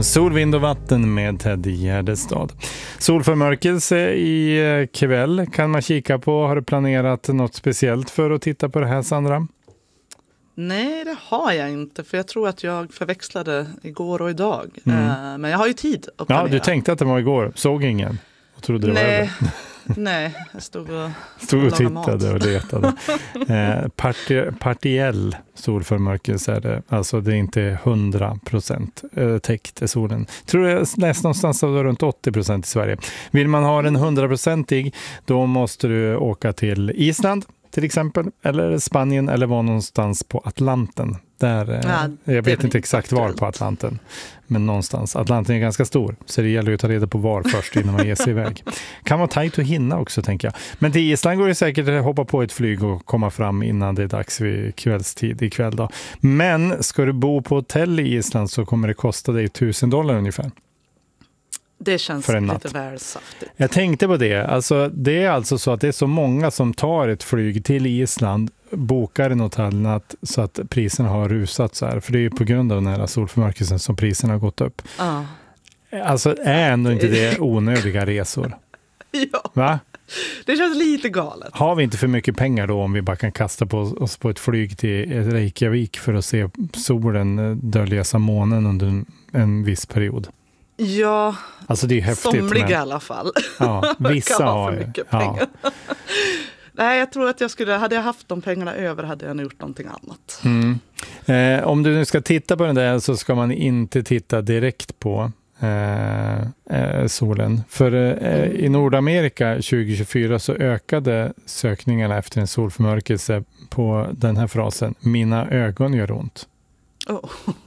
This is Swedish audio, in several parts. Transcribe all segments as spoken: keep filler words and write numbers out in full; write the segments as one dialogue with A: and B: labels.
A: Sol, vind och vatten med Ted Gärdestad. Solförmörkelse i kväll kan man kika på. Har du planerat något speciellt för att titta på det här, Sandra?
B: Nej, det har jag inte. För jag tror att jag förväxlade igår och idag.
A: Mm.
B: Uh, men jag har ju tid att planera.
A: Ja, du tänkte att det var igår. Såg ingen? Och trodde det
B: Nej.
A: var över.
B: Nej, jag stod och,
A: stod och tittade
B: mat.
A: och letade. eh, parti, partiell solförmörkelse är det. Alltså det är inte hundra procent eh, täckt i solen. Tror jag läste någonstans av runt åttio procent i Sverige. Vill man ha den hundraprocentig, då måste du åka till Island till exempel, eller Spanien, eller vara någonstans på Atlanten. Där, ja, jag vet inte exakt var på Atlanten, men någonstans. Atlanten är ganska stor, så det gäller ju att ta reda på var först innan man ger sig iväg. Kan vara tajt att hinna också, tänker jag. Men till Island går det säkert att hoppa på ett flyg och komma fram innan det är dags vid kvällstid ikväll då. Men ska du bo på hotell i Island så kommer det kosta dig tusen dollar ungefär.
B: Det känns lite väl saftigt.
A: Jag tänkte på det. Alltså, det är alltså så att det är så många som tar ett flyg till Island, bokar en hotellnatt så att priserna har rusat så här. För det är ju på grund av den här solförmörkelsen som priserna har gått upp.
B: Ja.
A: Alltså är ändå inte det onödiga resor?
B: Ja.
A: Va?
B: Det känns lite galet.
A: Har vi inte för mycket pengar då om vi bara kan kasta på oss på ett flyg till Reykjavik för att se solen döljas av månen under en, en viss period?
B: Ja,
A: alltså det är häftigt,
B: somliga
A: men...
B: i alla fall.
A: Ja, vissa
B: ha
A: har
B: för
A: ju.
B: mycket
A: Ja.
B: pengar. Nej, jag tror att jag skulle, hade jag haft de pengarna över hade jag gjort någonting annat.
A: Mm. Eh, om du nu ska titta på den där så ska man inte titta direkt på eh, eh, solen. För eh, mm. i Nordamerika tjugo tjugofyra så ökade sökningarna efter en solförmörkelse på den här frasen: mina ögon gör ont.
B: Oh.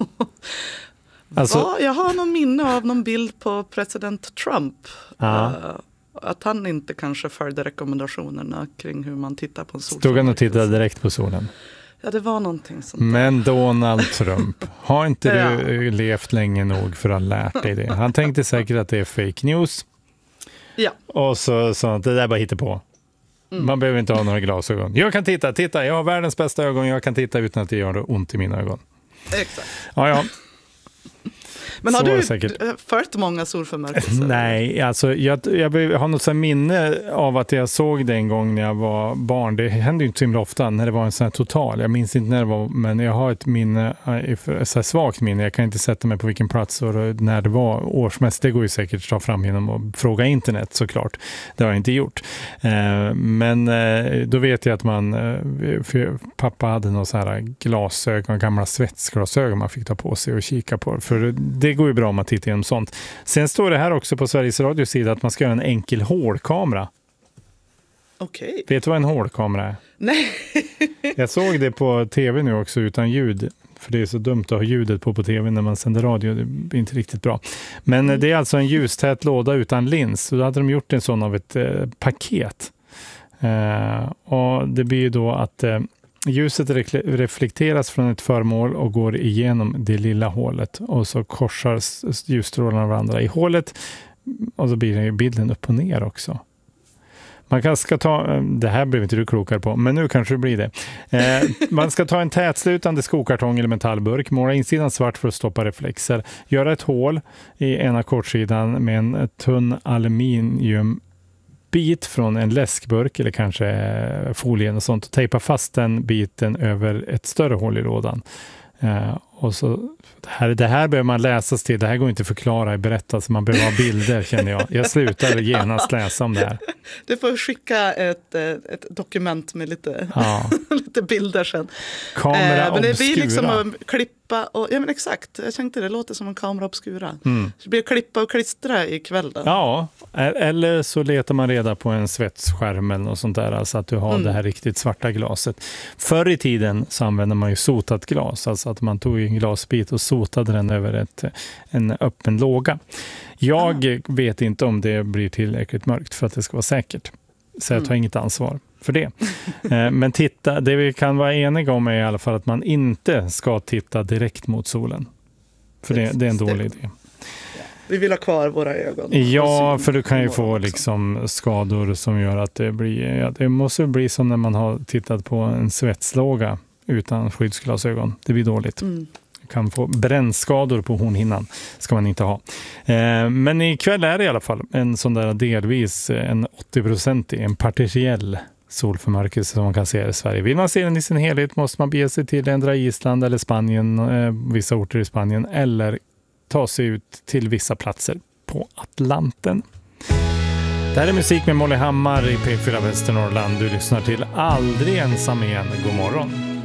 A: Alltså,
B: Va? Jag har någon minne av någon bild på president Trump. Uh, att han inte kanske följde rekommendationerna kring hur man tittar på en sol.
A: Stod han och tittade direkt på solen?
B: Ja, det var någonting sånt.
A: Men Donald Trump, har inte ja. du levt länge nog för att ha lärt dig det? Han tänkte säkert att det är fake news.
B: Ja.
A: Och så sa han att det där bara hittar på. Mm. Man behöver inte ha några glasögon. Jag kan titta, titta, jag har världens bästa ögon. Jag kan titta utan att det gör ont i mina ögon.
B: Exakt.
A: Ja, ja.
B: Men har
A: så
B: du
A: säkert.
B: följt många solförmörkelser?
A: Nej, alltså jag, jag har något så minne av att jag såg det en gång när jag var barn. Det hände ju inte så himla ofta när det var en sån här total. Jag minns inte när det var, men jag har ett minne, så här svagt minne. Jag kan inte sätta mig på vilken plats och när det var årsmässigt. Det går ju säkert att ta fram genom att fråga internet såklart. Det har jag inte gjort. Men då vet jag att man, för pappa hade några så här glasögon, gamla svetsglasögon man fick ta på sig och kika på. För det går ju bra om man tittar igenom sånt. Sen står det här också på Sveriges Radios sida att man ska göra en enkel hålkamera.
B: Okej. Okay.
A: Vet du vad en hålkamera är?
B: Nej.
A: Jag såg det på tv nu också utan ljud. För det är så dumt att ha ljudet på på tv när man sänder radio. Det är inte riktigt bra. Men mm. det är alltså en ljustät låda utan lins. Så då hade de gjort en sån av ett eh, paket. Eh, och det blir ju då att... Eh, ljuset reflekteras från ett föremål och går igenom det lilla hålet. Och så korsar ljusstrålarna varandra i hålet. Och så blir bilden upp och ner också. Man kan ska ta, det här blev inte du klokare på, men nu kanske det blir det. Eh, man ska ta en tätslutande skokartong eller metallburk, måla insidan svart för att stoppa reflexer. Göra ett hål i ena kortsidan med en tunn aluminium bit från en läskburk eller kanske folien och sånt och tejpa fast den biten över ett större hål i lådan. Uh, och så, det, här, det här behöver man läsas till. Det här går inte att förklara i berättelse. Man behöver ha bilder, känner jag. Jag slutar genast läsa om det här.
B: Du får skicka ett, ett dokument med lite,
A: ja.
B: lite bilder sen.
A: Kamera
B: uh, Men det blir
A: obscura.
B: liksom att klippa och, ja men exakt, jag tänkte det låter som en kamera obscura.
A: Mm.
B: Så det blir klippa och klistra ikväll då.
A: Ja, eller så letar man reda på en svetsskärm eller något sånt där, alltså att du har mm. det här riktigt svarta glaset. Förr i tiden så använde man ju sotat glas, alltså att man tog en glasbit och sotade den över ett, en öppen låga. Jag ah. vet inte om det blir tillräckligt mörkt för att det ska vara säkert. Så jag tar mm. inget ansvar för det. Men titta, det vi kan vara eniga om är i alla fall att man inte ska titta direkt mot solen. För det, det är en dålig idé.
B: Vi vill ha kvar våra ögon.
A: Ja, för du kan ju få liksom skador som gör att det blir... Ja, det måste bli som när man har tittat på en svetslåga utan skyddsglasögon. Det blir dåligt.
B: Mm.
A: kan få brännskador på hornhinnan. Ska man inte ha. Eh, men ikväll är det i alla fall en sån där delvis en åttio procent, en partiell solförmörkelse som man kan se i Sverige. Vill man se den i sin helhet måste man bege sig till ändra Island eller Spanien, eh, vissa orter i Spanien, eller ta sig ut till vissa platser på Atlanten. Det här är musik med Molly Hammar i P fyra Västernorrland. Du lyssnar till Aldrig ensam igen. God morgon.